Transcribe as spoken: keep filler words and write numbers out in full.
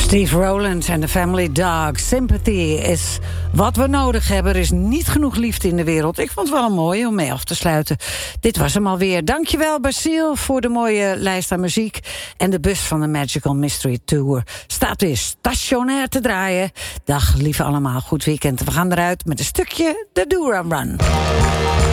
Steve Rowland en de Family Dog. Sympathy is wat we nodig hebben. Er is niet genoeg liefde in de wereld. Ik vond het wel een mooie om mee af te sluiten. Dit was hem alweer. Dankjewel, Basile, voor de mooie lijst aan muziek. En de bus van de Magical Mystery Tour staat weer stationair te draaien. Dag, lieve allemaal. Goed weekend. We gaan eruit met een stukje de Do Run Run.